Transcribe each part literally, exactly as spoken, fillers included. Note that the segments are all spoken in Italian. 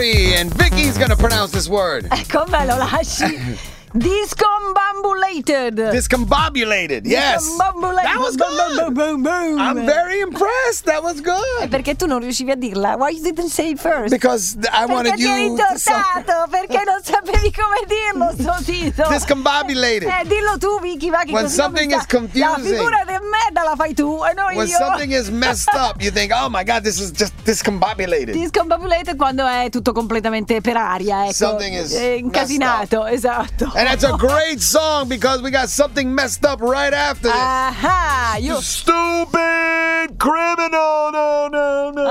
Gary and Vicky's gonna pronounce this word. Ecco, me lo lasci. Discombobulated. Discombobulated, yes. Discombobulated. That was good. Boom, boom, boom. I'm very impressed. That was È good. perché tu non riuscivi a dirla? Why you didn't say it first? Because I wanted Perché ti eri you to say tortato, perché non sapevi come dirlo sto titolo. discombobulated. Eh, dillo tu, Vicky, va che When così non something mi is sta- confusing. La figura di merda la fai tu e non When io. something is messed up, you think, oh my God, this is just discombobulated. Discombobulated quando è tutto completamente per aria, ecco. Something is È incasinato, esatto. And that's a great song because we got something messed up right after this. Ah, io Stupid criminal, no, no, no.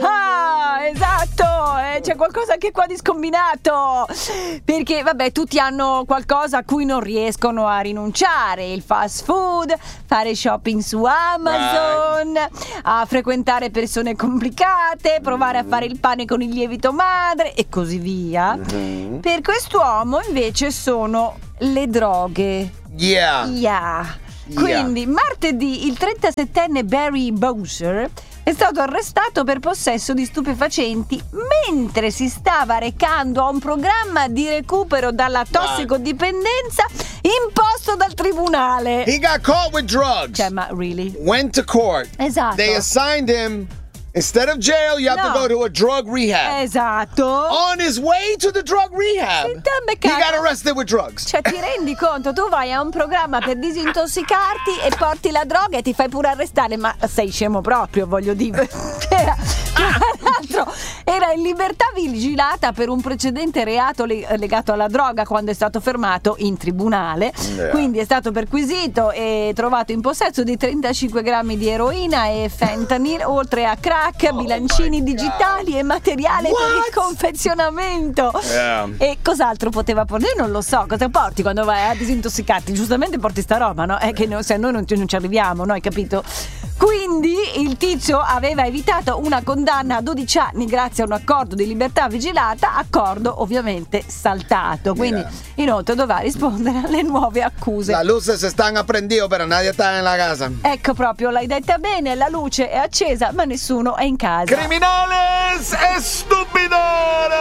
Ah, esatto, eh, c'è qualcosa anche qua di scombinato, perché vabbè, tutti hanno qualcosa a cui non riescono a rinunciare: il fast food, fare shopping su Amazon, a frequentare persone complicate, provare a fare il pane con il lievito madre e così via. Mm-hmm. Per quest'uomo invece sono le droghe. Yeah. Yeah. Quindi martedì il trentasettenne Barry Bowser è stato arrestato per possesso di stupefacenti mentre si stava recando a un programma di recupero dalla tossicodipendenza imposto dal tribunale. He got caught with drugs. Cioè, ma really? Went to court. Esatto. They assigned him, instead of jail, you have No. to go to a drug rehab. Esatto. On his way to the drug rehab, Si t'ha he beccato. got arrested with drugs. Cioè, ti rendi conto? Tu vai a un programma per disintossicarti e porti la droga e ti fai pure arrestare, ma sei scemo proprio, voglio dire. Era, tra l'altro, era in libertà vigilata per un precedente reato le- legato alla droga quando è stato fermato in tribunale. Yeah. Quindi è stato perquisito e trovato in possesso di trentacinque grammi di eroina e fentanyl, oltre a crack, bilancini my digitali e materiale per il What? confezionamento. Yeah. E cos'altro poteva portare? Non lo so, cosa porti quando vai a disintossicarti? Giustamente porti sta roba, no? È che no- se noi non, non ci arriviamo, no? Hai capito? Quindi il tizio aveva evitato una condanna a dodici anni grazie a un accordo di libertà vigilata, accordo ovviamente saltato. Quindi Yeah. inoltre dovrà rispondere alle nuove accuse. Las luces están aprendidas, pero nadie está en la casa. Ecco proprio, l'hai detta bene, la luce è accesa ma nessuno è in casa. Criminales estúpidos.